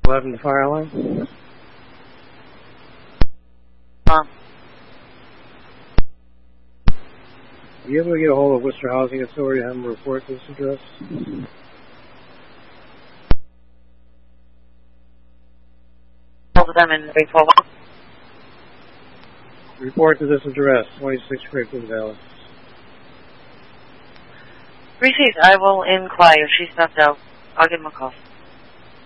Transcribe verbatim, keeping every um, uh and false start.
eleven fire alarm. Um, Are you able to get a hold of Worcester Housing Authority and have them report this address? both of them in three four one. Report to this address, twenty-six Craigwood Valley. Received. I will inquire. She's not out. I'll give him a call.